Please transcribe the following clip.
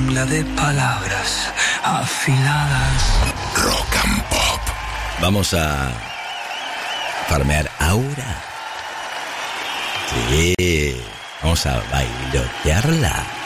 jungla de palabras afiladas. Rock and Pop. Vamos a farmear aura. Sí, vamos a bailotearla.